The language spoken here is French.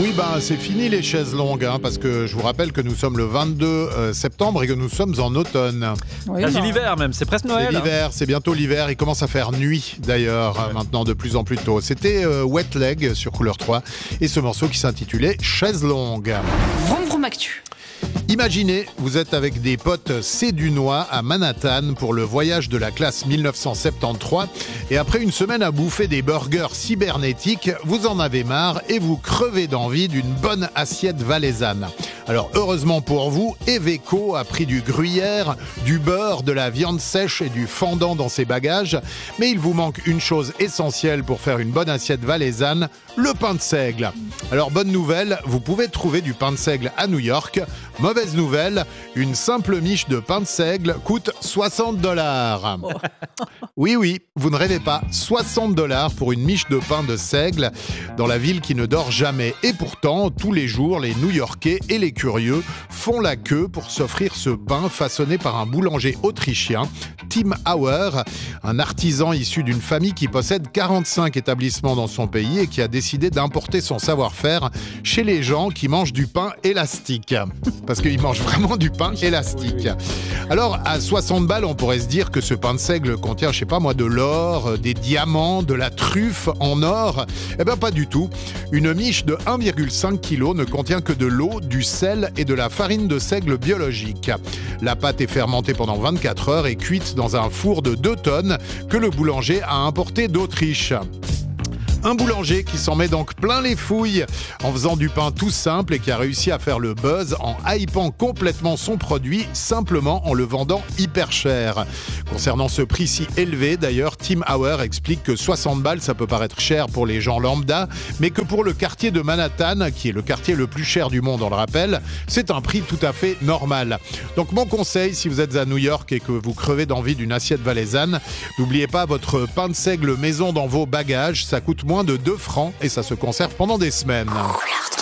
Oui, c'est fini les chaises longues, parce que je vous rappelle que nous sommes le 22 septembre et que nous sommes en automne. Oui, C'est l'hiver même, c'est presque Noël. C'est l'hiver, c'est bientôt l'hiver. Il commence à faire nuit d'ailleurs, maintenant de plus en plus tôt. C'était Wet Leg sur Couleur 3 et ce morceau qui s'intitulait Chaises longues. Vroom Vroom Actu. Imaginez, vous êtes avec des potes cédunois à Manhattan pour le voyage de la classe 1973 et après une semaine à bouffer des burgers cybernétiques, vous en avez marre et vous crevez d'envie d'une bonne assiette valaisanne. Alors heureusement pour vous, Eveco a pris du gruyère, du beurre, de la viande sèche et du fendant dans ses bagages, mais il vous manque une chose essentielle pour faire une bonne assiette valaisanne, le pain de seigle. Alors bonne nouvelle, vous pouvez trouver du pain de seigle à New York. Mauvaise nouvelle, une simple miche de pain de seigle coûte $60. Oui, vous ne rêvez pas, $60 pour une miche de pain de seigle dans la ville qui ne dort jamais. Et pourtant, tous les jours, les New-Yorkais et les curieux font la queue pour s'offrir ce pain façonné par un boulanger autrichien, Tim Auer, un artisan issu d'une famille qui possède 45 établissements dans son pays et qui a décidé d'importer son savoir-faire chez les gens qui mangent du pain élastique. Parce qu'ils mangent vraiment du pain élastique. Alors, à 60 balles, on pourrait se dire que ce pain de seigle contient, de l'or, des diamants, de la truffe en or. Eh bien, pas du tout. Une miche de 1,5 kg ne contient que de l'eau, du sel et de la farine de seigle biologique. La pâte est fermentée pendant 24 heures et cuite dans un four de 2 tonnes que le boulanger a importé d'Autriche. Un boulanger qui s'en met donc plein les fouilles en faisant du pain tout simple et qui a réussi à faire le buzz en hypant complètement son produit simplement en le vendant hyper cher. Concernant ce prix si élevé, d'ailleurs, Tim Auer explique que 60 balles, ça peut paraître cher pour les gens lambda, mais que pour le quartier de Manhattan, qui est le quartier le plus cher du monde, on le rappelle, c'est un prix tout à fait normal. Donc mon conseil, si vous êtes à New York et que vous crevez d'envie d'une assiette valaisanne, n'oubliez pas votre pain de seigle maison dans vos bagages, ça coûte moins de 2 francs et ça se conserve pendant des semaines.